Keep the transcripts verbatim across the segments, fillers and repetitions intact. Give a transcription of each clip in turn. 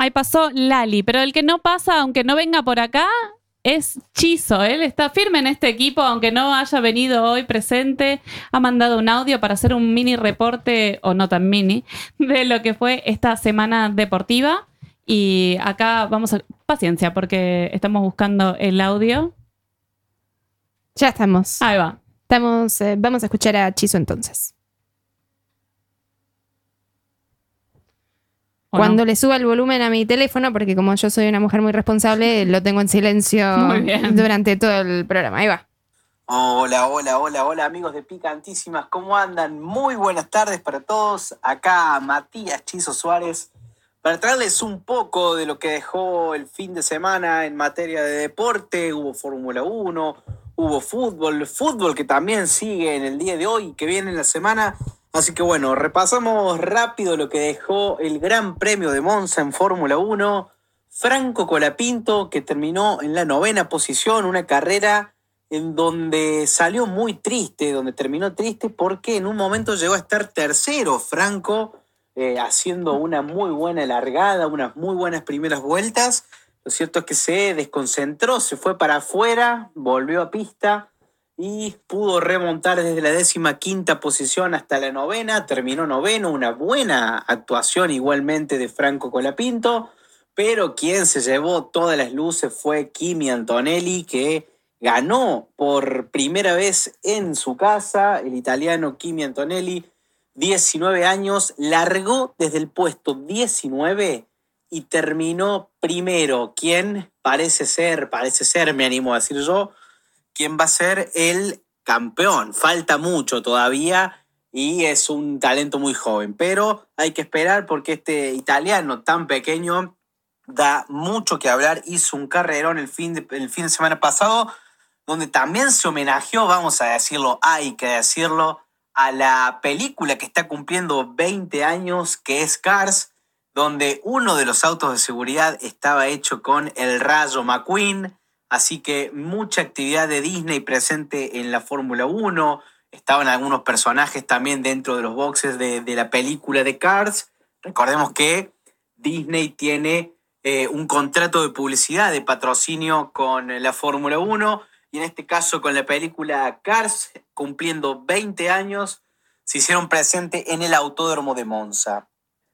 ahí pasó Lali, pero el que no pasa, aunque no venga por acá, es Chizo. Él está firme en este equipo, aunque no haya venido hoy presente. Ha mandado un audio para hacer un mini reporte, o no tan mini, de lo que fue esta semana deportiva. Y acá vamos a... Paciencia, porque estamos buscando el audio. Ya estamos. Ahí va. Estamos, eh, vamos a escuchar a Chizo entonces. Cuando no? le suba el volumen a mi teléfono, porque como yo soy una mujer muy responsable, lo tengo en silencio durante todo el programa. Ahí va. Hola, hola, hola, hola amigos de Picantísimas, ¿cómo andan? Muy buenas tardes para todos. Acá Matías Chizo Suárez para traerles un poco de lo que dejó el fin de semana en materia de deporte. Hubo Fórmula uno, hubo fútbol, fútbol que también sigue en el día de hoy, que viene en la semana. Así que bueno, repasamos rápido lo que dejó el Gran Premio de Monza en Fórmula uno. Franco Colapinto, que terminó en la novena posición, una carrera en donde salió muy triste, donde terminó triste porque en un momento llegó a estar tercero Franco, eh, haciendo una muy buena largada, unas muy buenas primeras vueltas. Lo cierto es que se desconcentró, se fue para afuera, volvió a pista y pudo remontar desde la décima quinta posición hasta la novena, terminó noveno, una buena actuación igualmente de Franco Colapinto, pero quien se llevó todas las luces fue Kimi Antonelli, que ganó por primera vez en su casa. El italiano Kimi Antonelli, diecinueve años, largó desde el puesto diecinueve y terminó primero. ¿Quién parece ser, parece ser, me animo a decir yo, quién va a ser el campeón? Falta mucho todavía y es un talento muy joven, pero hay que esperar porque este italiano tan pequeño da mucho que hablar. Hizo un carrerón el fin de, el fin de semana pasado, donde también se homenajeó, vamos a decirlo, hay que decirlo, a la película que está cumpliendo veinte años, que es Cars, donde uno de los autos de seguridad estaba hecho con el Rayo McQueen. Así que mucha actividad de Disney presente en la Fórmula uno. Estaban algunos personajes también dentro de los boxes de, de la película de Cars. Recordemos que Disney tiene eh, un contrato de publicidad, de patrocinio con la Fórmula uno. Y en este caso con la película Cars, cumpliendo veinte años, se hicieron presente en el Autódromo de Monza.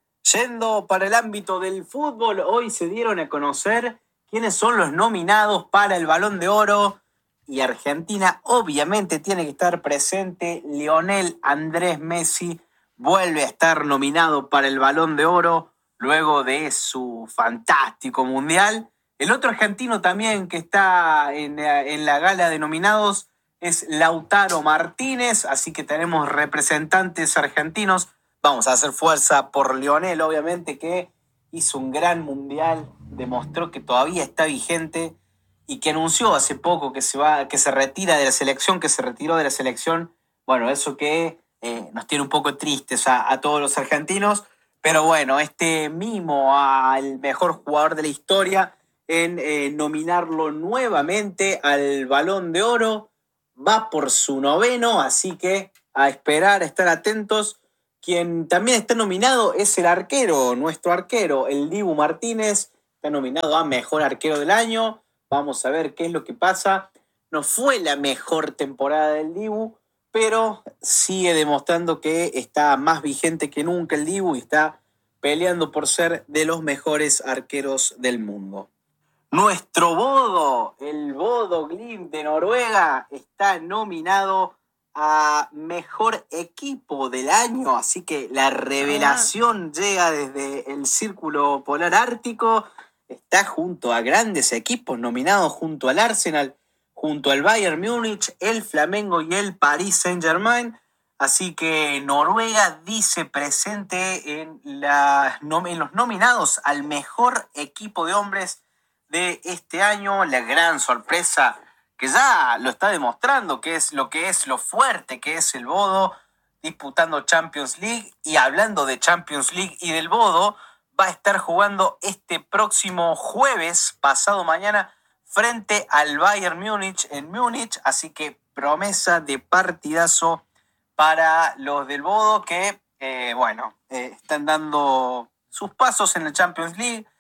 Yendo para el ámbito del fútbol, hoy se dieron a conocer quiénes son los nominados para el Balón de Oro, y Argentina obviamente tiene que estar presente. Lionel Andrés Messi vuelve a estar nominado para el Balón de Oro luego de su fantástico mundial. El otro argentino también que está en, en la gala de nominados es Lautaro Martínez, así que tenemos representantes argentinos. Vamos a hacer fuerza por Lionel, obviamente, que hizo un gran mundial, demostró que todavía está vigente y que anunció hace poco que se va, que se retira de la selección, que se retiró de la selección. Bueno, eso que eh, nos tiene un poco tristes a, a todos los argentinos, pero bueno, este mimo al mejor jugador de la historia en eh, nominarlo nuevamente al Balón de Oro va por su noveno, así que a esperar, a estar atentos. Quien también está nominado es el arquero, nuestro arquero, el Dibu Martínez, está nominado a Mejor Arquero del Año. Vamos a ver qué es lo que pasa. No fue la mejor temporada del Dibu, pero sigue demostrando que está más vigente que nunca el Dibu y está peleando por ser de los mejores arqueros del mundo. Nuestro Bodo, el Bodo Glimt de Noruega, está nominado a Mejor Equipo del Año, así que la revelación ah. llega desde el Círculo Polar Ártico. Está junto a grandes equipos nominados, junto al Arsenal, junto al Bayern Múnich, el Flamengo y el Paris Saint-Germain. Así que Noruega dice presente en, la, en los nominados al Mejor Equipo de Hombres de este año. La gran sorpresa que ya lo está demostrando, que es lo que es lo fuerte que es el Bodo, disputando Champions League. Y hablando de Champions League y del Bodo, va a estar jugando este próximo jueves, pasado mañana, frente al Bayern Múnich en Múnich. Así que promesa de partidazo para los del Bodo, que, eh, bueno, eh, están dando sus pasos en la Champions League.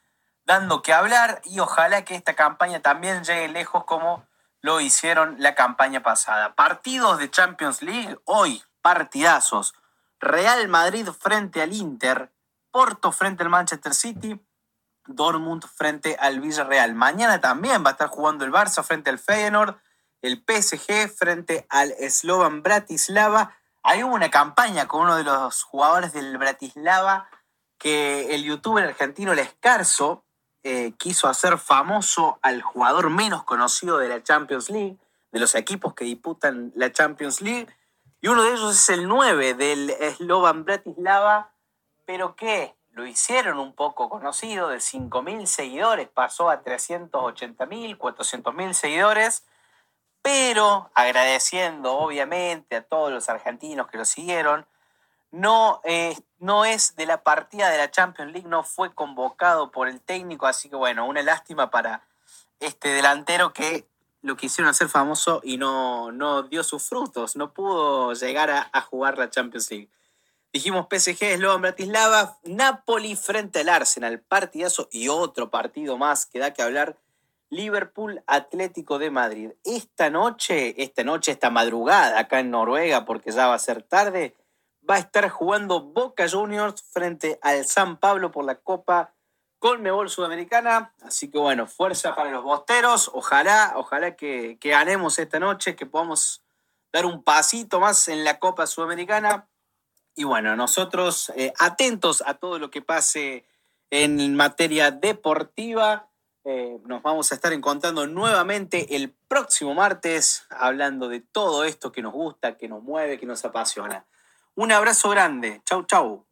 dando que hablar y ojalá que esta campaña también llegue lejos como lo hicieron la campaña pasada. Partidos de Champions League, hoy partidazos. Real Madrid frente al Inter, Porto frente al Manchester City, Dortmund frente al Villarreal. Mañana también va a estar jugando el Barça frente al Feyenoord, el P S G frente al Slovan Bratislava. Hay una campaña con uno de los jugadores del Bratislava que el youtuber argentino Les Carso eh, quiso hacer famoso al jugador menos conocido de la Champions League, de los equipos que disputan la Champions League, y uno de ellos es el nueve del Slovan Bratislava, pero que lo hicieron un poco conocido, de cinco mil seguidores pasó a trescientos ochenta mil, cuatrocientos mil seguidores, pero agradeciendo obviamente a todos los argentinos que lo siguieron, no, eh, no es de la partida de la Champions League, no fue convocado por el técnico, así que bueno, una lástima para este delantero que lo quisieron hacer famoso y no, no dio sus frutos, no pudo llegar a, a jugar la Champions League. Dijimos P S G, Slovan Bratislava, Napoli frente al Arsenal, partidazo y otro partido más que da que hablar, Liverpool Atlético de Madrid. Esta noche, esta noche, esta madrugada acá en Noruega, porque ya va a ser tarde, va a estar jugando Boca Juniors frente al San Pablo por la Copa Conmebol Sudamericana. Así que bueno, fuerza para los bosteros. Ojalá, ojalá que, que ganemos esta noche, que podamos dar un pasito más en la Copa Sudamericana. Y bueno, nosotros eh, atentos a todo lo que pase en materia deportiva. Eh, nos vamos a estar encontrando nuevamente el próximo martes hablando de todo esto que nos gusta, que nos mueve, que nos apasiona. Un abrazo grande. Chau, chau.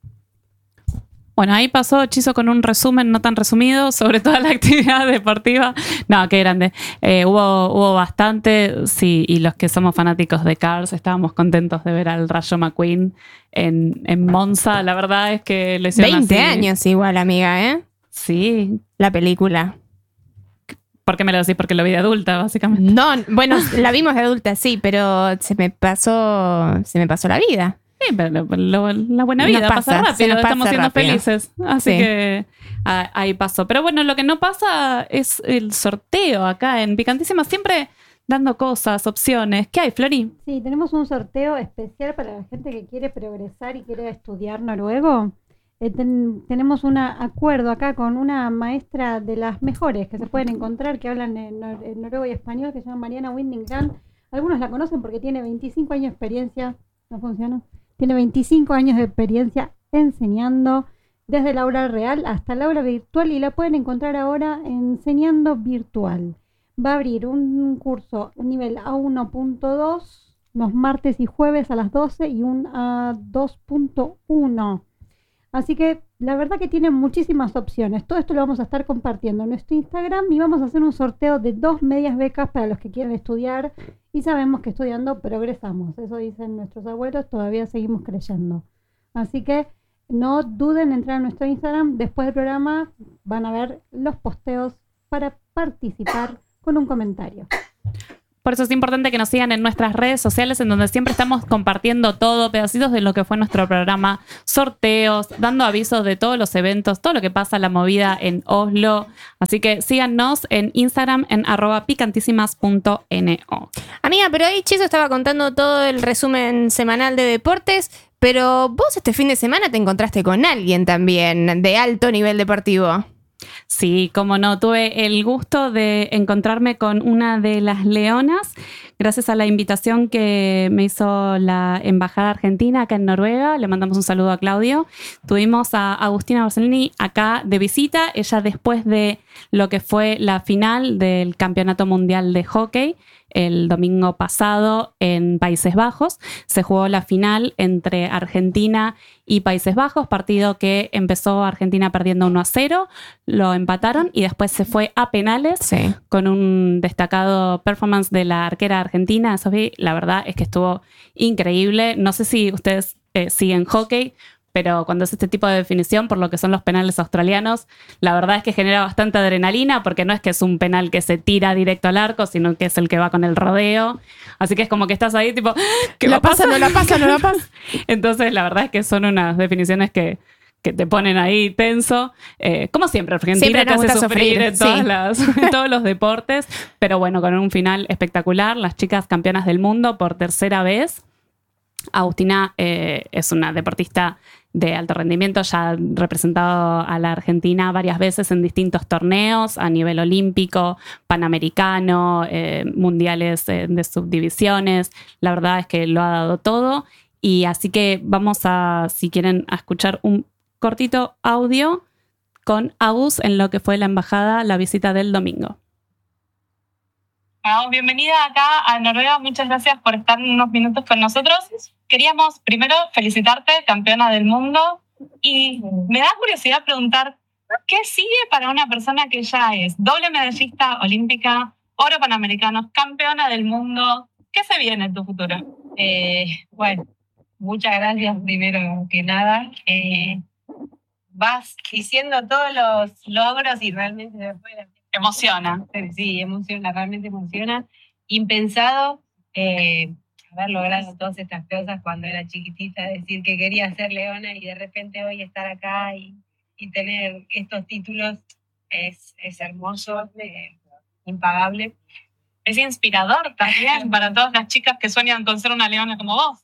Bueno, ahí pasó Chizo con un resumen no tan resumido sobre toda la actividad deportiva. No, qué grande. Eh, hubo, hubo bastante, sí, y los que somos fanáticos de Cars estábamos contentos de ver al Rayo McQueen en, en Monza. La verdad es que le hicieron veinte así. años igual, amiga, ¿eh? Sí. La película. ¿Por qué me lo decís? Porque lo vi de adulta, básicamente. No, bueno, la vimos de adulta, sí, pero se me pasó, se me pasó la vida. Sí, pero lo, lo, la buena vida nos pasa, pasa, rápido, nos pasa estamos siendo rápido. felices. Así Sí. que ah, ahí pasó. Pero bueno, lo que no pasa es el sorteo acá en Picantísima, siempre dando cosas, opciones. ¿Qué hay, Flori? Sí, tenemos un sorteo especial para la gente que quiere progresar y quiere estudiar noruego. Eh, ten- tenemos un acuerdo acá con una maestra de las mejores que se pueden encontrar, que hablan en, nor- en noruego y español, que se llama Mariana Windingrand. Algunos la conocen porque tiene veinticinco años de experiencia. ¿No funciona? Tiene veinticinco años de experiencia enseñando desde el aula real hasta el aula virtual y la pueden encontrar ahora enseñando virtual. Va a abrir un curso nivel A uno punto dos los martes y jueves a las doce y un A dos punto uno. Así que la verdad que tiene muchísimas opciones. Todo esto lo vamos a estar compartiendo en nuestro Instagram y vamos a hacer un sorteo de dos medias becas para los que quieren estudiar y sabemos que estudiando progresamos. Eso dicen nuestros abuelos, todavía seguimos creyendo. Así que no duden en entrar a nuestro Instagram. Después del programa van a ver los posteos para participar con un comentario. Por eso es importante que nos sigan en nuestras redes sociales, en donde siempre estamos compartiendo todo, pedacitos de lo que fue nuestro programa, sorteos, dando avisos de todos los eventos, todo lo que pasa, la movida en Oslo. Así que síganos en Instagram en arroba picantísimas punto no. Amiga, pero ahí Chizo estaba contando todo el resumen semanal de deportes, pero vos este fin de semana te encontraste con alguien también de alto nivel deportivo. Sí, como no, tuve el gusto de encontrarme con una de las leonas gracias a la invitación que me hizo la Embajada Argentina acá en Noruega. Le mandamos un saludo a Claudio. Tuvimos a Agustina Borsellini acá de visita. Ella, después de lo que fue la final del Campeonato Mundial de Hockey el domingo pasado en Países Bajos, se jugó la final entre Argentina y Países Bajos, partido que empezó Argentina perdiendo uno a cero, lo empataron y después se fue a penales, Sí. con un destacado performance de la arquera argentina, Sofía. La verdad es que estuvo increíble. No sé si ustedes eh, siguen hockey, pero cuando es este tipo de definición, por lo que son los penales australianos, la verdad es que genera bastante adrenalina, porque no es que es un penal que se tira directo al arco, sino que es el que va con el rodeo. Así que es como que estás ahí tipo, ¿qué ¿La va a pasar? pasa, no la pasa, no la pasa? Entonces la verdad es que son unas definiciones que, que te ponen ahí tenso. Eh, como siempre, Argentina Siempre te nos hace gusta sufrir sufrir, en, todas sí. las, en todos los deportes, pero bueno, con un final espectacular. Las chicas campeonas del mundo por tercera vez. Agustina eh, es una deportista de alto rendimiento, ya ha representado a la Argentina varias veces en distintos torneos a nivel olímpico, panamericano, eh, mundiales eh, de subdivisiones. La verdad es que lo ha dado todo. Y así que vamos a, si quieren, a escuchar un cortito audio con Agus en lo que fue la embajada, la visita del domingo. Bueno, bienvenida acá a Noruega, muchas gracias por estar unos minutos con nosotros. Queríamos primero felicitarte, campeona del mundo, y me da curiosidad preguntar, ¿qué sigue para una persona que ya es doble medallista olímpica, oro panamericano, campeona del mundo? ¿Qué se viene en tu futuro? Eh, bueno, muchas gracias primero que nada. Eh, vas diciendo todos los logros y realmente después Emociona. sí, emociona, realmente emociona. Impensado eh, haber logrado todas estas cosas cuando era chiquitita, decir que quería ser leona y de repente hoy estar acá y, y tener estos títulos es, es hermoso, eh, impagable. Es inspirador también para todas las chicas que sueñan con ser una leona como vos.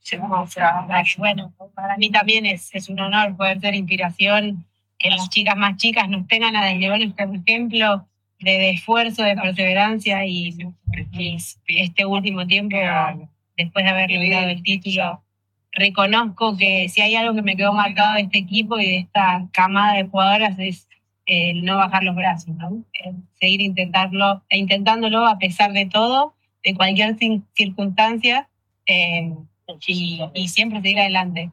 Bueno, para mí también es, es un honor poder ser inspiración, que las chicas más chicas nos tengan a las leones como ejemplo de, de esfuerzo, de perseverancia y, y este último tiempo, después de haber logrado el título, reconozco que si hay algo que me quedó marcado de este equipo y de esta camada de jugadoras es el no bajar los brazos, ¿no? El seguir intentarlo, intentándolo a pesar de todo, de cualquier circunstancia, eh, y, y siempre seguir adelante.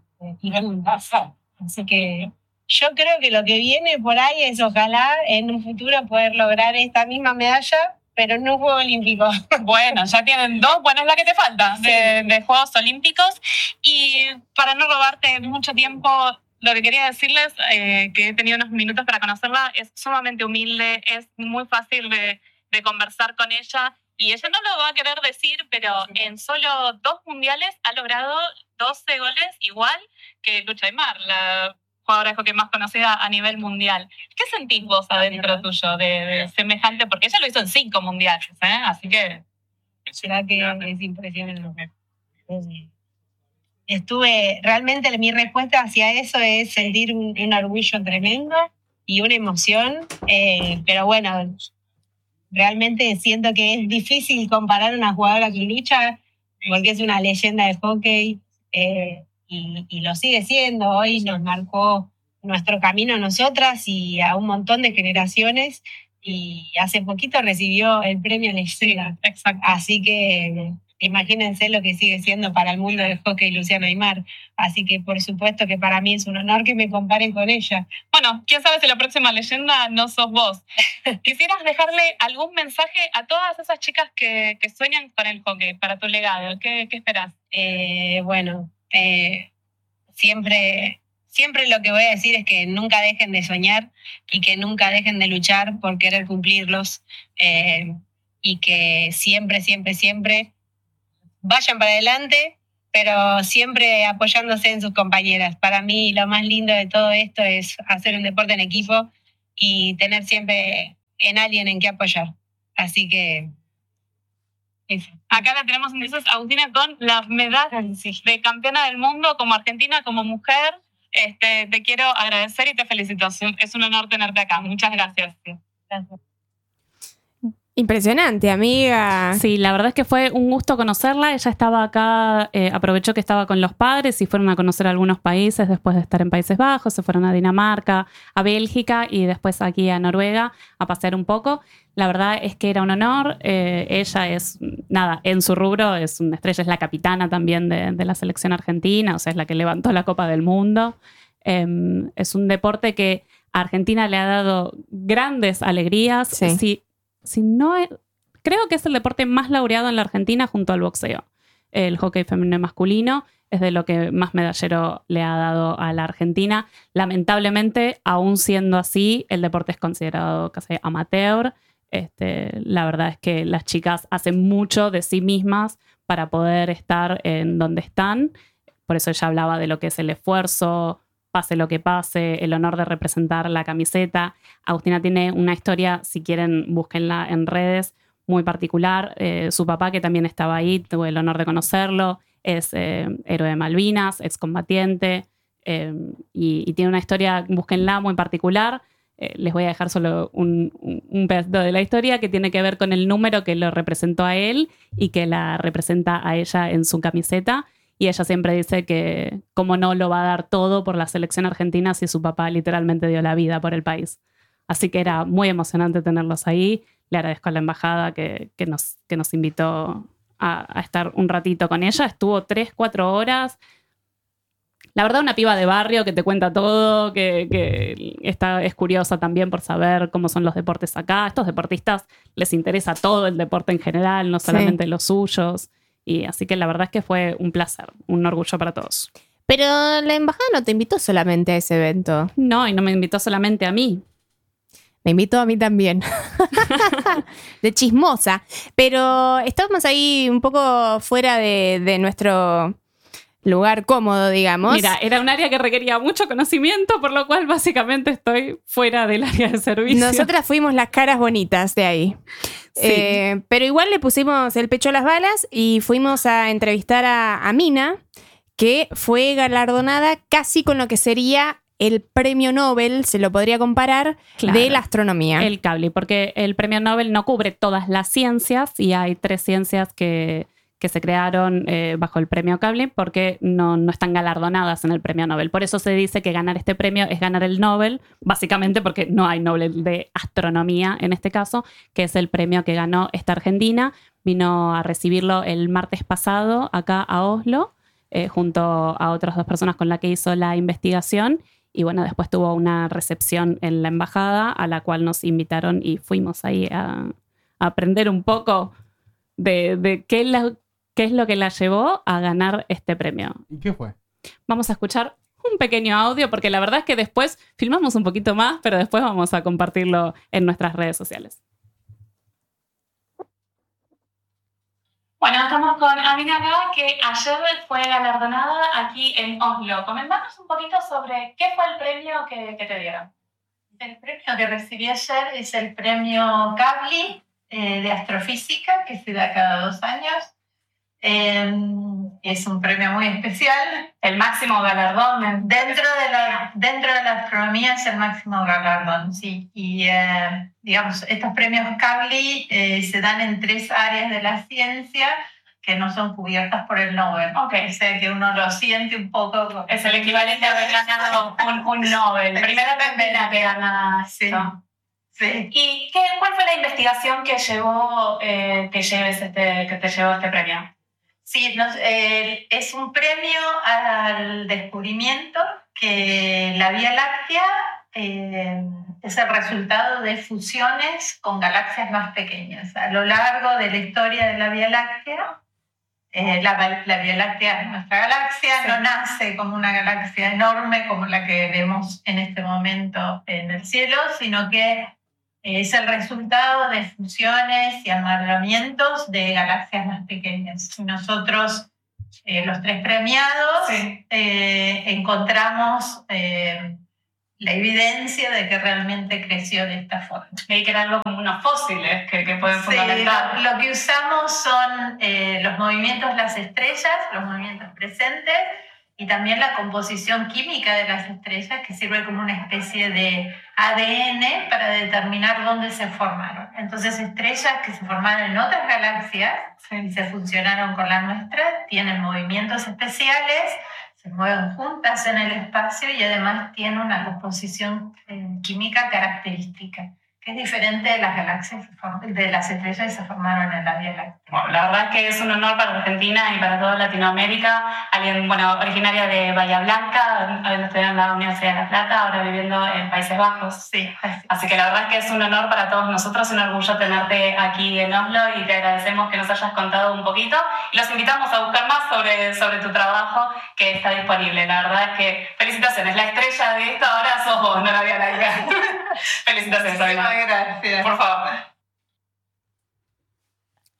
Así que yo creo que lo que viene por ahí es ojalá en un futuro poder lograr esta misma medalla, pero en un Juego Olímpico. Bueno, ya tienen dos, bueno, es la que te falta, de, de Juegos Olímpicos. Y para no robarte mucho tiempo, lo que quería decirles, eh, que he tenido unos minutos para conocerla, es sumamente humilde, es muy fácil de, de conversar con ella. Y ella no lo va a querer decir, pero en solo dos mundiales ha logrado doce goles, igual que Lucha Aymar, la jugadora de hockey más conocida a nivel mundial. ¿Qué sentís vos adentro tuyo de, de semejante? Porque ella lo hizo en cinco mundiales, ¿eh? Así que... ¿Será que es impresionante? Estuve, realmente mi respuesta hacia eso es sentir un, un orgullo tremendo y una emoción, eh, pero bueno, realmente siento que es difícil comparar una jugadora que lucha porque es una leyenda de hockey, eh, y, y lo sigue siendo. Hoy nos marcó nuestro camino a nosotras y a un montón de generaciones, y hace poquito recibió el premio Leyenda. Exacto. Así que imagínense lo que sigue siendo para el mundo del hockey Luciana Aymar. Así que por supuesto que para mí es un honor que me comparen con ella. Bueno, quién sabe si la próxima leyenda no sos vos. ¿Quisieras dejarle algún mensaje a todas esas chicas que, que sueñan con el hockey para tu legado? ¿Qué, qué esperás? Eh, bueno, eh, siempre, siempre lo que voy a decir es que nunca dejen de soñar y que nunca dejen de luchar por querer cumplirlos, eh, y que siempre, siempre, siempre vayan para adelante, pero siempre apoyándose en sus compañeras. Para mí lo más lindo de todo esto es hacer un deporte en equipo y tener siempre en alguien en que apoyar. Así que eso. Acá la tenemos entonces, Agustina, con las medallas de campeona del mundo como argentina, como mujer. Este, te quiero agradecer y te felicito. Es un honor tenerte acá. Muchas gracias. Gracias. Impresionante, amiga. Sí, la verdad es que fue un gusto conocerla. Ella estaba acá, eh, aprovechó que estaba con los padres y fueron a conocer algunos países después de estar en Países Bajos. Se fueron a Dinamarca, a Bélgica y después aquí a Noruega a pasear un poco. La verdad es que era un honor. Eh, ella es, nada, en su rubro es una estrella, es la capitana también de, de la selección argentina, o sea, es la que levantó la Copa del Mundo. Eh, es un deporte que a Argentina le ha dado grandes alegrías. Sí. Si, si no es, creo que es el deporte más laureado en la Argentina junto al boxeo. El hockey femenino y masculino es de lo que más medallero le ha dado a la Argentina. Lamentablemente, aún siendo así, el deporte es considerado casi amateur. Este, la verdad es que las chicas hacen mucho de sí mismas para poder estar en donde están. Por eso ella hablaba de lo que es el esfuerzo pase lo que pase, el honor de representar la camiseta. Agustina tiene una historia, si quieren, búsquenla en redes, muy particular. Eh, su papá, que también estaba ahí, tuve el honor de conocerlo, es eh, héroe de Malvinas, excombatiente, eh, y, y tiene una historia, búsquenla, muy particular. Eh, les voy a dejar solo un, un, un pedazo de la historia que tiene que ver con el número que lo representó a él y que la representa a ella en su camiseta. Y ella siempre dice que cómo no lo va a dar todo por la selección argentina si su papá literalmente dio la vida por el país. Así que era muy emocionante tenerlos ahí. Le agradezco a la embajada que, que, nos, que nos invitó a, a estar un ratito con ella. Estuvo tres, cuatro horas. La verdad, una piba de barrio que te cuenta todo, que, que está, es curiosa también por saber cómo son los deportes acá. A estos deportistas les interesa todo el deporte en general, no solamente sí. los suyos. Y así que la verdad es que fue un placer, un orgullo para todos. Pero la embajada no te invitó solamente a ese evento. No, y no me invitó solamente a mí. Me invitó a mí también. De chismosa. Pero estábamos ahí un poco fuera de, de nuestro lugar cómodo, digamos. Mira, era un área que requería mucho conocimiento, por lo cual básicamente estoy fuera del área de servicio. Nosotras fuimos las caras bonitas de ahí. Sí. Eh, pero igual le pusimos el pecho a las balas y fuimos a entrevistar a, a Mina, que fue galardonada casi con lo que sería el premio Nobel, se lo podría comparar, claro, de la astronomía. El Kavli, porque el premio Nobel no cubre todas las ciencias y hay tres ciencias que, que se crearon eh, bajo el premio Kavli porque no, no están galardonadas en el premio Nobel. Por eso se dice que ganar este premio es ganar el Nobel, básicamente porque no hay Nobel de astronomía en este caso, que es el premio que ganó esta Argentina. Vino a recibirlo el martes pasado acá a Oslo, eh, junto a otras dos personas con las que hizo la investigación. Y bueno, después tuvo una recepción en la embajada a la cual nos invitaron y fuimos ahí a, a aprender un poco de, de qué, la, qué es lo que la llevó a ganar este premio. ¿Y qué fue? Vamos a escuchar un pequeño audio porque la verdad es que después filmamos un poquito más, pero después vamos a compartirlo en nuestras redes sociales. Bueno, estamos con Amina acá, que ayer fue galardonada aquí en Oslo. Comentanos un poquito sobre qué fue el premio que, que te dieron. El premio que recibí ayer es el premio Kavli eh, de astrofísica, que se da cada dos años. Eh, es un premio muy especial. El máximo galardón. Dentro de la, dentro de la astronomía es el máximo galardón, sí. Y eh, digamos, estos premios Kavli eh, se dan en tres áreas de la ciencia que no son cubiertas por el Nobel. Okay. O sea que uno lo siente un poco. Es el equivalente a haber ganado un, un Nobel. Primera vez que gana. Sí. Sí. ¿Y qué, cuál fue la investigación que llevó eh, que lleves este, que te llevó este premio? Sí, nos, eh, es un premio al descubrimiento que la Vía Láctea eh, es el resultado de fusiones con galaxias más pequeñas. A lo largo de la historia de la Vía Láctea, eh, la, la Vía Láctea es nuestra galaxia, sí. No nace como una galaxia enorme como la que vemos en este momento en el cielo, sino que es el resultado de fusiones y amalgamientos de galaxias más pequeñas. Nosotros, eh, los tres premiados, sí. eh, encontramos eh, la evidencia de que realmente creció de esta forma. Y que eran algo como unos fósiles que, que pueden fundamentar. Sí, lo, lo que usamos son eh, los movimientos de las estrellas, los movimientos presentes, y también la composición química de las estrellas, que sirve como una especie de A D N para determinar dónde se formaron. Entonces, estrellas que se formaron en otras galaxias y se fusionaron con la nuestra, tienen movimientos especiales, se mueven juntas en el espacio y además tienen una composición eh, química característica, que es diferente de las galaxias, de las estrellas que se formaron en la Vía Láctea. Bueno, la verdad es que es un honor para Argentina y para toda Latinoamérica. Alguien, bueno, originaria de Bahía Blanca, habiendo estudiado en la Universidad de La Plata, ahora viviendo en Países Bajos. Sí. Así que la verdad es que es un honor para todos nosotros, un orgullo tenerte aquí en Oslo y te agradecemos que nos hayas contado un poquito. Y los invitamos a buscar más sobre, sobre tu trabajo que está disponible. La verdad es que felicitaciones. La estrella de esto ahora sos vos, no la Vía Láctea. Felicitaciones, Sabina. Gracias. Por favor.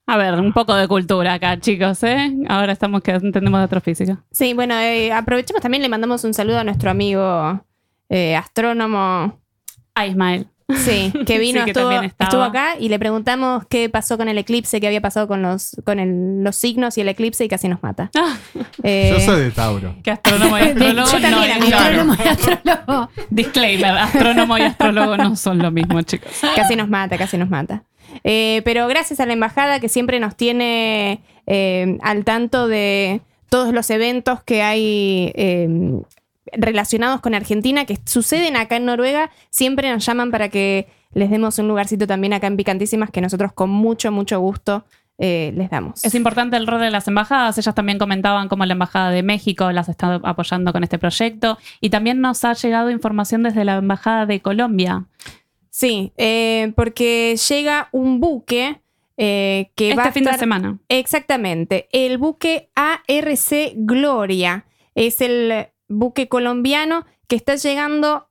A ver, un poco de cultura acá, chicos, ¿eh? Ahora estamos que entendemos de astrofísica. Sí, bueno, eh, aprovechemos también, le mandamos un saludo a nuestro amigo eh, astrónomo. A Ismael. Sí, que vino, Sí, que estuvo, también estaba. estuvo acá y le preguntamos qué pasó con el eclipse, qué había pasado con los con el- los signos y el eclipse y casi nos mata. Ah, Eh, Yo soy de Tauro. que astrónomo y astrólogo Yo también, no amigo. es lo Astrónomo mismo. y astrólogo. Disclaimer, astrónomo y astrólogo no son lo mismo, chicos. Casi nos mata, casi nos mata. Eh, pero gracias a la embajada que siempre nos tiene eh, al tanto de todos los eventos que hay eh, relacionados con Argentina, que suceden acá en Noruega, siempre nos llaman para que les demos un lugarcito también acá en Picantísimas, que nosotros con mucho, mucho gusto eh, les damos. Es importante el rol de las embajadas. Ellas también comentaban cómo la Embajada de México las está apoyando con este proyecto. Y también nos ha llegado información desde la Embajada de Colombia. Sí, eh, porque llega un buque eh, que Este va a fin de estar- semana. Exactamente, el buque A R C Gloria es el buque colombiano que está llegando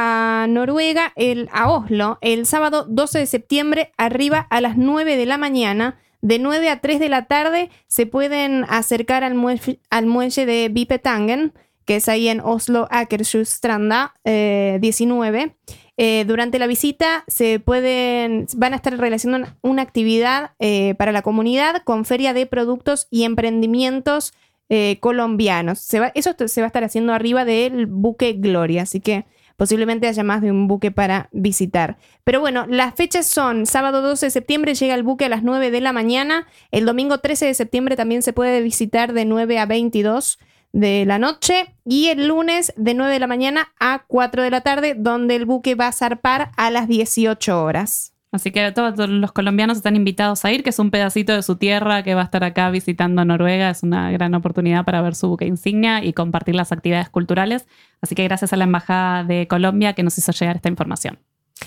a Noruega, el, a Oslo, el sábado doce de septiembre, arriba a las nueve de la mañana. De nueve a tres de la tarde se pueden acercar al muelle, al muelle de Bipetangen, que es ahí en Oslo, Akershusstranda eh, diecinueve. Eh, durante la visita se pueden, van a estar realizando una, una actividad eh, para la comunidad con feria de productos y emprendimientos eh, colombianos. Se va, eso se va a estar haciendo arriba del buque Gloria, así que posiblemente haya más de un buque para visitar. Pero bueno, las fechas son sábado doce de septiembre llega el buque a las nueve de la mañana, el domingo trece de septiembre también se puede visitar de nueve a veintidós de la noche y el lunes de nueve de la mañana a cuatro de la tarde, donde el buque va a zarpar a las dieciocho horas. Así que todos los colombianos están invitados a ir, que es un pedacito de su tierra que va a estar acá visitando Noruega. Es una gran oportunidad para ver su buque insignia y compartir las actividades culturales. Así que gracias a la Embajada de Colombia que nos hizo llegar esta información.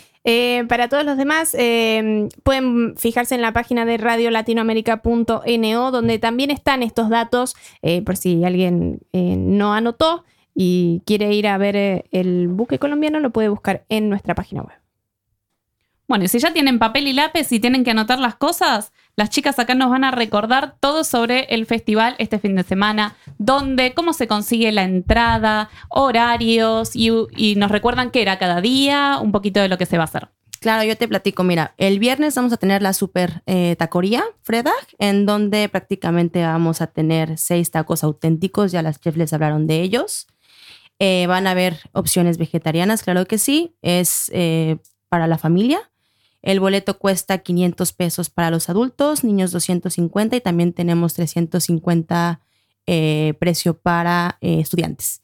Eh, para todos los demás, eh, pueden fijarse en la página de radio latinoamérica punto no, donde también están estos datos, eh, por si alguien eh, no anotó y quiere ir a ver eh, el buque colombiano, lo puede buscar en nuestra página web. Bueno, y si ya tienen papel y lápiz y tienen que anotar las cosas, las chicas acá nos van a recordar todo sobre el festival este fin de semana, dónde, cómo se consigue la entrada, horarios, y, y nos recuerdan qué era cada día, un poquito de lo que se va a hacer. Claro, yo te platico. Mira, el viernes vamos a tener la super eh, tacoría, Fredag, en donde prácticamente vamos a tener seis tacos auténticos. Ya las chefs les hablaron de ellos. Eh, van a haber opciones vegetarianas, claro que sí. Es eh, para la familia. El boleto cuesta quinientos pesos para los adultos, niños doscientos cincuenta y también tenemos trescientos cincuenta eh, precio para eh, estudiantes.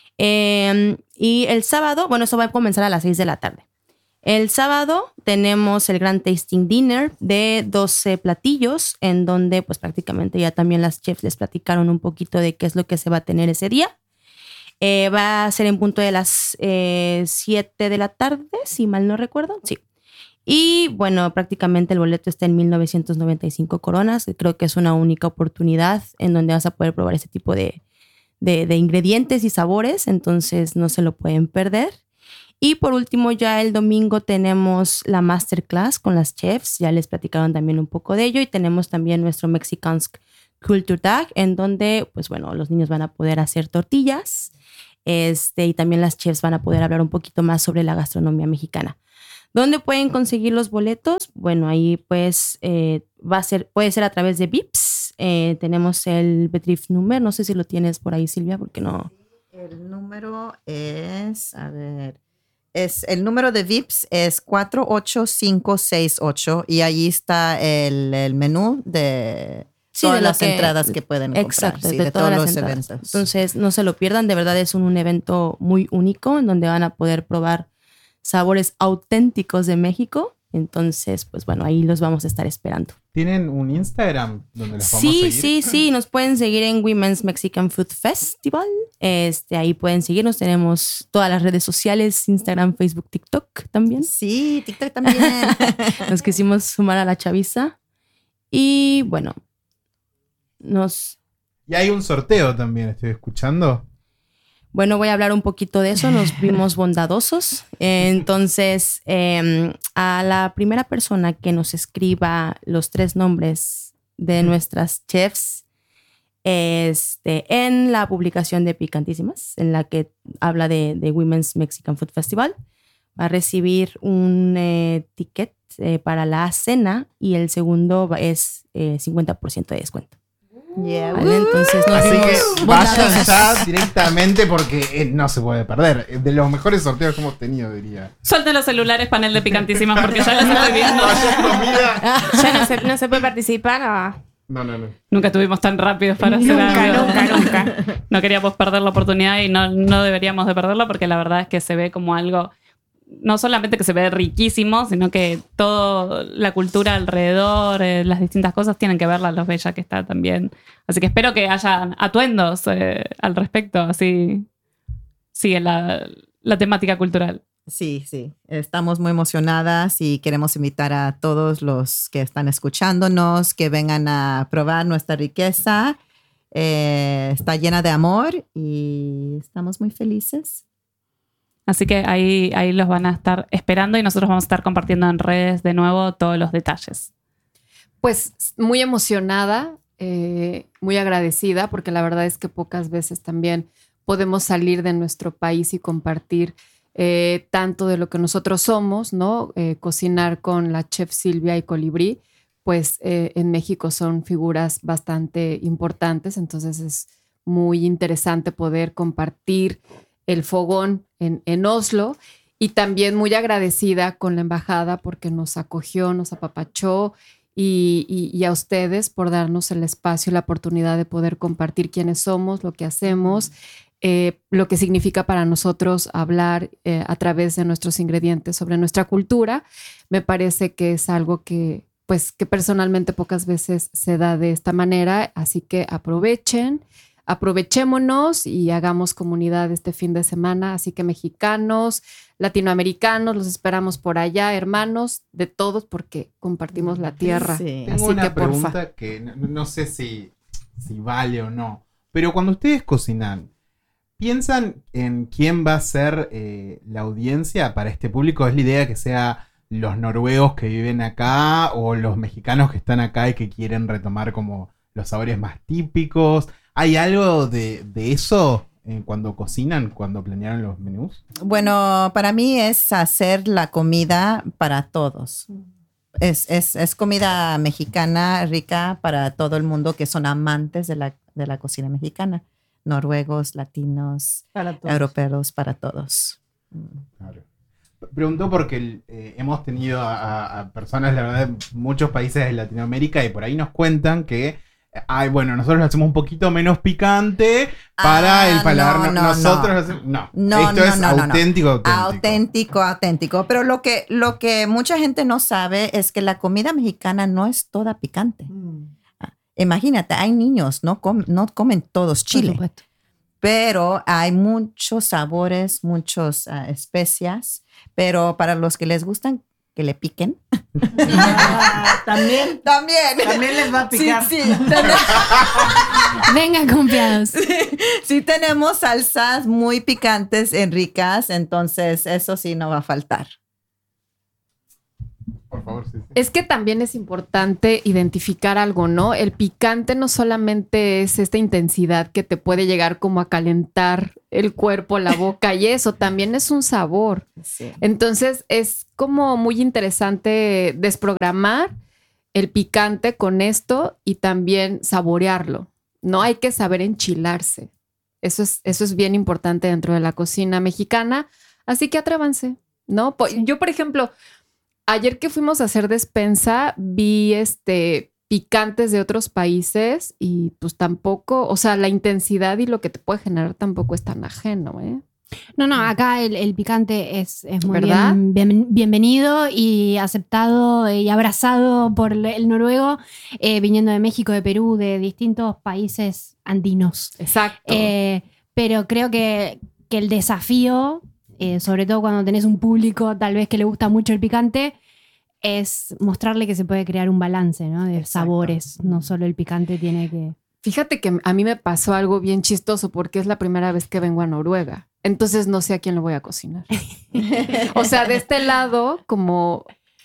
Eh, y el sábado, bueno, eso va a comenzar a las seis de la tarde. El sábado tenemos el Grand Tasting Dinner de doce platillos, en donde pues prácticamente ya también las chefs les platicaron un poquito de qué es lo que se va a tener ese día. Eh, va a ser en punto de las eh, siete de la tarde, si mal no recuerdo. Sí. Y bueno, prácticamente el boleto está en mil novecientos noventa y cinco coronas. Creo que es una única oportunidad en donde vas a poder probar ese tipo de, de, de ingredientes y sabores, entonces no se lo pueden perder. Y por último, ya el domingo tenemos la masterclass con las chefs. Ya les platicaron también un poco de ello. Y tenemos también nuestro Mexicansk Culture Tag, en donde, pues bueno, los niños van a poder hacer tortillas. Este, y también las chefs van a poder hablar un poquito más sobre la gastronomía mexicana. ¿Dónde pueden conseguir los boletos? Bueno, ahí pues eh, va a ser, puede ser a través de Vips. Eh, tenemos el Betrif Number. No sé si lo tienes por ahí, Silvia, porque no. El número es, a ver, es el número de Vips es cuatro ocho cinco seis ocho y ahí está el, el menú de Sí, todas de lo las que- entradas que pueden comprar. Exacto, sí, de, de todas todos las los entradas. eventos. Entonces, no se lo pierdan. De verdad es un, un evento muy único en donde van a poder probar sabores auténticos de México. Entonces, pues bueno, ahí los vamos a estar esperando. ¿Tienen un Instagram donde los podemos Sí, seguir? sí, sí. Nos pueden seguir en Women's Mexican Food Festival. Este, ahí pueden seguirnos. Tenemos todas las redes sociales, Instagram, Facebook, TikTok también. Sí, TikTok también. Nos quisimos sumar a la chaviza. Y bueno, nos... Y hay un sorteo también, estoy escuchando. Bueno, voy a hablar un poquito de eso. Nos vimos bondadosos. Entonces, eh, a la primera persona que nos escriba los tres nombres de nuestras chefs este, en la publicación de Picantísimas, en la que habla de, de Women's Mexican Food Festival. Va a recibir un eh, ticket eh, para la cena y el segundo es eh, cincuenta por ciento de descuento. Yeah. ¿Vale? Entonces nos Así vimos que vayan ya directamente porque eh, no se puede perder. De los mejores sorteos que hemos tenido, diría. Suelten los celulares, panel de Picantísimas, porque ya los estoy viendo. Ya no se, no se puede participar. No. No, no, no. Nunca estuvimos tan rápidos para hacer Nunca, algo. nunca, nunca. No queríamos perder la oportunidad y no, no deberíamos de perderla porque la verdad es que se ve como algo, no solamente que se ve riquísimo, sino que toda la cultura alrededor, eh, las distintas cosas tienen que verla, lo bella que está también. Así que espero que haya atuendos eh, al respecto, así sigue la, la temática cultural. Sí, sí. Estamos muy emocionadas y queremos invitar a todos los que están escuchándonos que vengan a probar nuestra riqueza. Eh, está llena de amor y estamos muy felices. Así que ahí, ahí los van a estar esperando y nosotros vamos a estar compartiendo en redes de nuevo todos los detalles. Pues muy emocionada, eh, muy agradecida, porque la verdad es que pocas veces también podemos salir de nuestro país y compartir eh, tanto de lo que nosotros somos, ¿no? Eh, cocinar con la chef Silvia y Colibrí, pues eh, en México son figuras bastante importantes, entonces es muy interesante poder compartir el fogón en, en Oslo, y también muy agradecida con la embajada porque nos acogió, nos apapachó, y, y, y a ustedes por darnos el espacio y la oportunidad de poder compartir quiénes somos, lo que hacemos, eh, lo que significa para nosotros hablar eh, a través de nuestros ingredientes sobre nuestra cultura. Me parece que es algo que, pues, que personalmente pocas veces se da de esta manera, así que aprovechen. Aprovechémonos y hagamos comunidad este fin de semana. Así que mexicanos, latinoamericanos, los esperamos por allá, hermanos, de todos, porque compartimos la tierra. Sí. Tengo Así una que, porfa. pregunta que no, no sé si, si vale o no. Pero cuando ustedes cocinan, ¿piensan en quién va a ser eh, la audiencia para este público? ¿Es la idea que sea los noruegos que viven acá o los mexicanos que están acá y que quieren retomar como los sabores más típicos? ¿Hay algo de, de eso eh, cuando cocinan, cuando planearon los menús? Bueno, para mí es hacer la comida para todos. Es, es, es comida mexicana rica para todo el mundo que son amantes de la, de la cocina mexicana. Noruegos, latinos, Para todos. europeos, para todos. Claro. Pregunto porque eh, hemos tenido a, a- a personas, la verdad, de muchos países de Latinoamérica y por ahí nos cuentan que, ay, bueno, nosotros lo hacemos un poquito menos picante para Ah, el paladar. no, No, no, nosotros no. lo hacemos- no. No, Esto no, es no, no, no. auténtico, auténtico. Auténtico, auténtico. Pero lo que, lo que mucha gente no sabe es que la comida mexicana no es toda picante. Ah, Imagínate, hay niños, no, com- no comen todos Por chile, supuesto. pero hay muchos sabores, muchas especias, pero para los que les gustan que le piquen. También, También. también les va a picar. Sí, sí, también. Vengan confiados. Sí tenemos salsas muy picantes y ricas, entonces eso sí no va a faltar. Por favor, sí, sí. Es que también es importante identificar algo, ¿no? El picante no solamente es esta intensidad que te puede llegar como a calentar el cuerpo, la boca y eso, también es un sabor. Sí. Entonces es como muy interesante desprogramar el picante con esto y también saborearlo. No hay que saber enchilarse. Eso es, eso es bien importante dentro de la cocina mexicana. Así que atrévanse, ¿no? Po- Yo, por ejemplo, ayer que fuimos a hacer despensa, vi este picantes de otros países y pues tampoco, o sea, la intensidad y lo que te puede generar tampoco es tan ajeno, ¿eh? No, no, acá el, el picante es, es muy ¿Verdad? bien, bien- bienvenido y aceptado y abrazado por el el noruego, eh, viniendo de México, de Perú, de distintos países andinos. Exacto. Eh, pero creo que, que el desafío, eh, sobre todo cuando tenés un público tal vez que le gusta mucho el picante, es mostrarle que se puede crear un balance, ¿no? De Exacto. sabores. No solo el picante tiene que... Fíjate que a mí me pasó algo bien chistoso porque es la primera vez que vengo a Noruega. Entonces no sé a quién le voy a cocinar. O sea, de este lado, como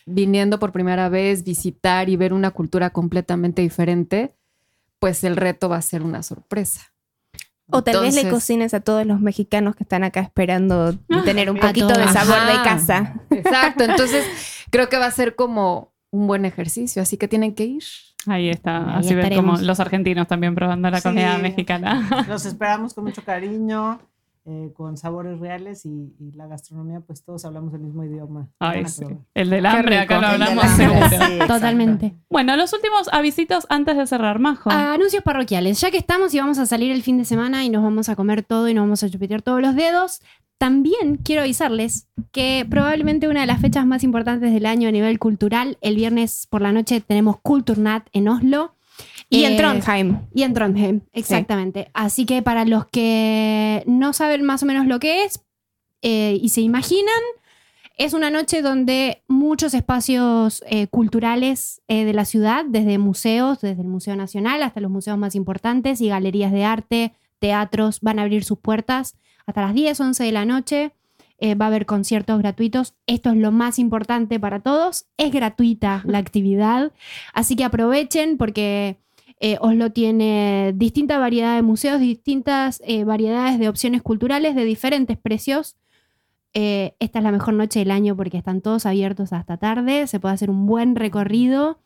viniendo por primera vez, visitar y ver una cultura completamente diferente, pues el reto va a ser una sorpresa. O tal Entonces, vez le cocines a todos los mexicanos que están acá esperando tener un poquito de todos. sabor Ajá. de casa. Exacto, entonces creo que va a ser como un buen ejercicio, así que tienen que ir. Ahí está. Ahí Así ven estaremos. como los argentinos también probando la Sí. comida mexicana. Los esperamos con mucho cariño, eh, con sabores reales y, y la gastronomía, pues todos hablamos el mismo idioma. Ay, Van a sí. probar. El del hambre, acá lo El del hablamos hambre, seguro. sí, exacto. Totalmente. Bueno, los últimos avisitos antes de cerrar, Majo. Anuncios parroquiales. Ya que estamos y vamos a salir el fin de semana y nos vamos a comer todo y nos vamos a chupetear todos los dedos, también quiero avisarles que probablemente una de las fechas más importantes del año a nivel cultural, el viernes por la noche tenemos Kulturnat en Oslo. Y Eh, en Trondheim. Y en Trondheim, exactamente. Así que para los que no saben más o menos lo que es eh, y se imaginan, es una noche donde muchos espacios eh, culturales eh, de la ciudad, desde museos, desde el Museo Nacional hasta los museos más importantes y galerías de arte, teatros, van a abrir sus puertas hasta las diez, once de la noche. Eh, va a haber conciertos gratuitos. Esto es lo más importante para todos. Es gratuita la actividad. Así que aprovechen porque eh, Oslo tiene distinta variedad de museos, distintas eh, variedades de opciones culturales de diferentes precios. Eh, esta es la mejor noche del año porque están todos abiertos hasta tarde. Se puede hacer un buen recorrido,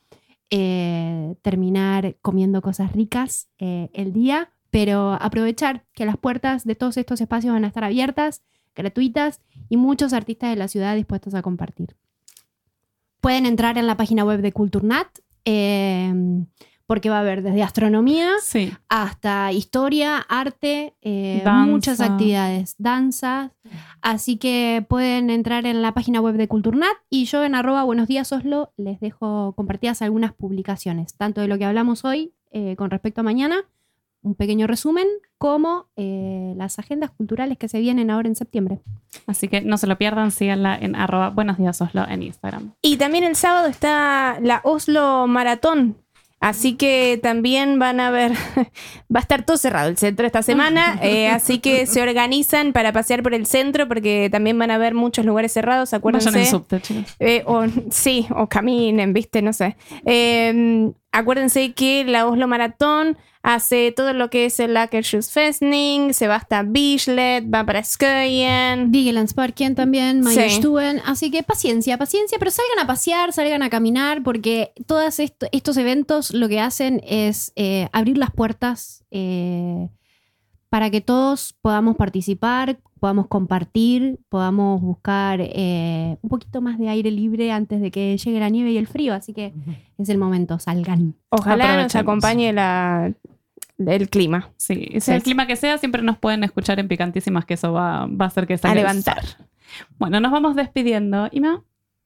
eh, terminar comiendo cosas ricas eh, el día, pero aprovechar que las puertas de todos estos espacios van a estar abiertas, gratuitas y muchos artistas de la ciudad dispuestos a compartir. Pueden entrar en la página web de Kulturnat eh, porque va a haber desde astronomía Sí. hasta historia, arte, eh, Danza. muchas actividades, danzas. Así que pueden entrar en la página web de Kulturnat y yo en arroba buenos días Oslo les dejo compartidas algunas publicaciones, tanto de lo que hablamos hoy eh, con respecto a mañana, un pequeño resumen, como eh, las agendas culturales que se vienen ahora en septiembre. Así que no se lo pierdan, síganla en arroba buenos días Oslo en Instagram. Y también el sábado está la Oslo Maratón. Así que también van a ver, va a estar todo cerrado el centro esta semana, eh, así que se organizan para pasear por el centro porque también van a haber muchos lugares cerrados, acuérdense. Vayan en subte, chicos. Eh, o, sí, o caminen, viste, no sé. Eh, acuérdense que la Oslo Maratón hace todo lo que es el Akershusfestning, se va hasta Bislett, va para Skøyen. Vigelandsparken también, Sí. Majerstuen. Así que paciencia, paciencia, pero salgan a pasear, salgan a caminar, porque todos esto, estos eventos lo que hacen es eh, abrir las puertas eh, para que todos podamos participar, podamos compartir, podamos buscar eh, un poquito más de aire libre antes de que llegue la nieve y el frío. Así que es el momento, salgan. Ojalá nos Aprovechemos. acompañe la, el clima. Sí, y sea el Sí. clima que sea, siempre nos pueden escuchar en Picantísimas, que eso va, va a hacer que A salga el levantar. sol. Bueno, nos vamos despidiendo. Ima,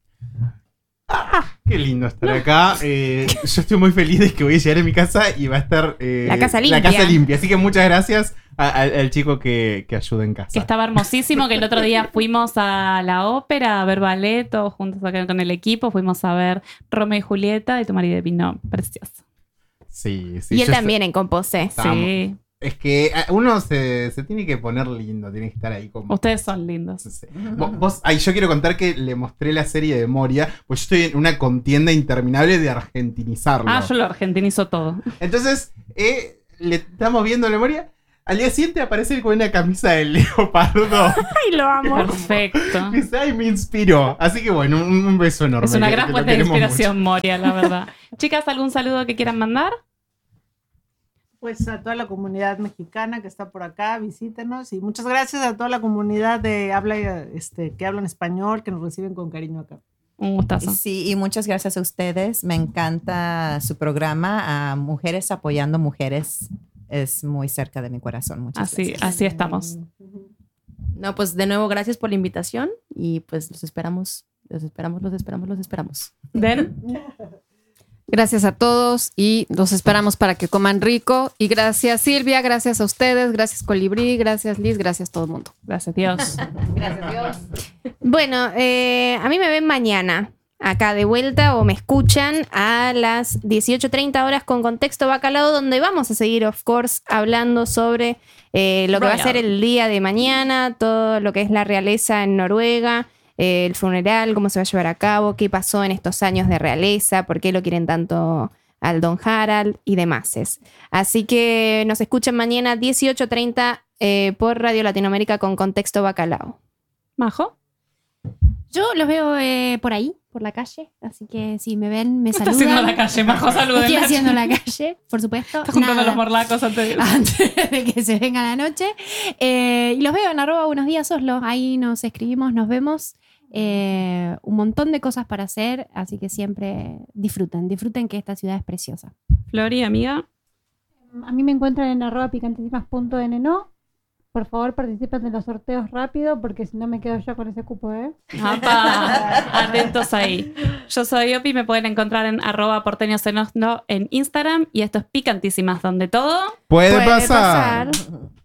Qué lindo estar acá. Eh, yo estoy muy feliz de que voy a llegar a mi casa y va a estar eh, La casa La limpia. casa limpia. Así que muchas gracias a- a- al chico que, que ayuda en casa. que estaba hermosísimo, que el otro día fuimos a la ópera a ver ballet, todos juntos acá con el equipo, fuimos a ver Romeo y Julieta y tu marido vino precioso. Sí, sí. Y él yo también en Composé. Estamos. Sí, Es que eh, uno se, se tiene que poner lindo, tiene que estar ahí como... ustedes son lindos. No sé. Vos, vos- ay, yo quiero contar que le mostré la serie de Moria, pues yo estoy en una contienda interminable de argentinizarlo. Ah, yo lo argentinizo todo. Entonces, eh, le estamos viendo la Moria. Al día siguiente aparece él con una camisa de leopardo. Ay, lo amo. Perfecto. Dice, ay, me inspiró. Así que bueno, un, un beso enorme. Es una que- gran que lo fuente de queremos inspiración, Moria, la verdad. Chicas, ¿algún saludo que quieran mandar? Pues a toda la comunidad mexicana que está por acá, visítenos y muchas gracias a toda la comunidad de habla este que hablan español que nos reciben con cariño acá. Un gustazo. Sí, y muchas gracias a ustedes. Me encanta su programa, a Mujeres Apoyando Mujeres. Es muy cerca de mi corazón. Muchas Así, gracias. así estamos. No, pues de nuevo, gracias por la invitación y pues los esperamos, los esperamos, los esperamos, los esperamos. Den. Gracias a todos y los esperamos para que coman rico. Y gracias Silvia, gracias a ustedes, gracias Colibrí, gracias Liz, gracias todo el mundo. Gracias, Dios. Gracias Dios. Bueno, eh, a mí me ven mañana acá de vuelta o me escuchan a las dieciocho treinta horas con Contexto Bacalao, donde vamos a seguir, of course, hablando sobre eh, lo que va a Royal. ser el día de mañana, todo lo que es la realeza en Noruega. eh, el funeral, cómo se va a llevar a cabo, qué pasó en estos años de realeza, por qué lo quieren tanto al Don Harald y demás. Así que nos escuchan mañana dieciocho treinta eh, por Radio Latinoamérica con Contexto Bacalao. ¿Majo? Yo los veo eh, por ahí, por la calle, así que si me ven, me saludan. Estás haciendo la calle, Majo, saluden. Estoy haciendo la calle, por supuesto. Estás juntando Nada. los morlacos antes de... Antes de que se venga la noche. Eh, y los veo en arroba buenos días Oslo. Ahí nos escribimos, nos vemos. Eh, un montón de cosas para hacer, así que siempre disfruten, disfruten que esta ciudad es preciosa. Flori, amiga. A mí me encuentran en arroba picantísimas punto n n o. Por favor, participen de los sorteos rápido, porque si no me quedo yo con ese cupo, ¿eh? Apa, atentos ahí. Yo soy Opi, me pueden encontrar en arroba porteños en Oslo en Instagram. Y esto es Picantísimas, donde todo puede, puede pasar. pasar.